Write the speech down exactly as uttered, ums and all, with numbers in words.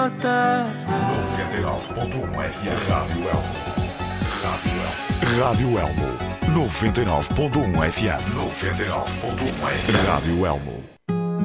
nota. noventa e nove ponto um F M. Rádio Elmo. Rádio Elmo. Rádio Elmo. noventa e nove ponto um F M. noventa e nove ponto um F M. Rádio Elmo.